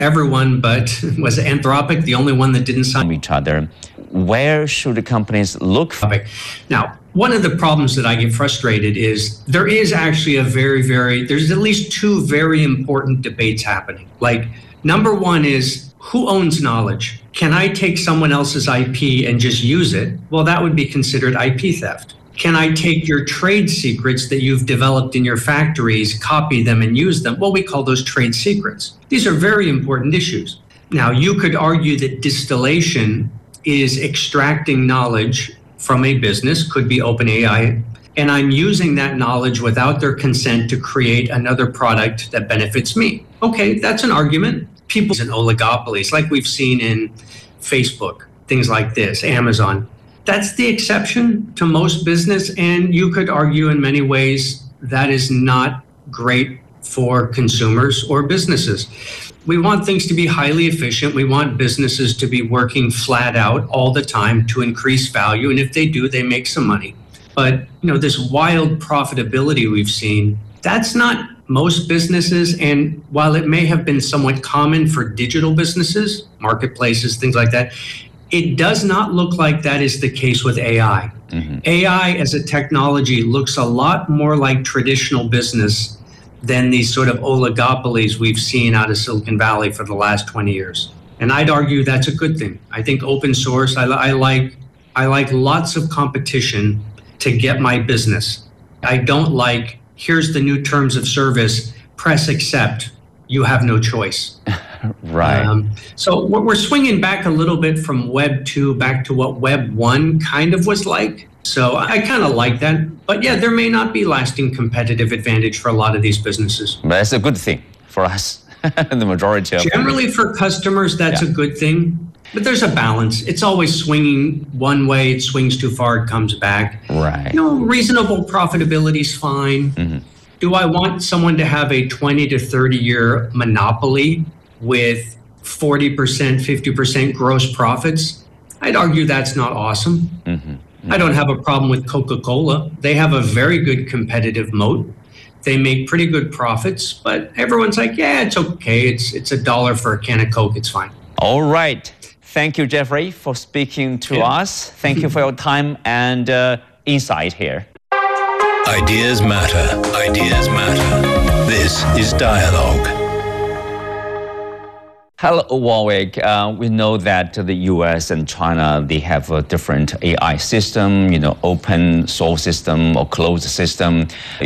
everyone, but was Anthropic the only one that didn't sign each other. Where should the companies look for? Now, one of the problems that I get frustrated is there is actually there's at least two very important debates happening. Like, number one is, who owns knowledge? Can I take someone else's IP and just use it? Well, that would be considered IP theft. Can I take your trade secrets that you've developed in your factories, copy them and use them? Well, we call those trade secrets. These are very important issues. Now, you could argue that distillation is extracting knowledge from a business, could be OpenAI, and I'm using that knowledge without their consent to create another product that benefits me. Okay, that's an argument. People in oligopolies, like we've seen in Facebook, things like this, Amazon. That's the exception to most business, and you could argue in many ways that is not great for consumers or businesses. We want things to be highly efficient. We want businesses to be working flat out all the time to increase value, and if they do, they make some money. But this wild profitability we've seen, that's not most businesses, and while it may have been somewhat common for digital businesses, marketplaces, things like that, it does not look like that is the case with AI. Mm-hmm. AI as a technology looks a lot more like traditional business than these sort of oligopolies we've seen out of Silicon Valley for the last 20 years. And I'd argue that's a good thing. I think open source, I like lots of competition to get my business. I don't like, here's the new terms of service, press accept, you have no choice. Right. So we're swinging back a little bit from Web 2 back to what Web 1 kind of was like. So I kind of like that. But yeah, there may not be lasting competitive advantage for a lot of these businesses. But that's a good thing for us, the majority of Generally for customers, that's a good thing. But there's a balance. It's always swinging one way. It swings too far, it comes back. Right. Reasonable profitability is fine. Mm-hmm. Do I want someone to have a 20 to 30 year monopoly with 40%, 50% gross profits? I'd argue that's not awesome. Mm-hmm. I don't have a problem with Coca-Cola. They have a very good competitive moat. They make pretty good profits, but everyone's like, yeah, it's okay. It's $1 for a can of Coke. It's fine. All right. Thank you, Jeffrey, for speaking to us. Thank you for your time and insight here. Ideas matter. Ideas matter. This is Dialogue. Hello, Warwick. We know that the US and China, they have a different AI system, open source system or closed system.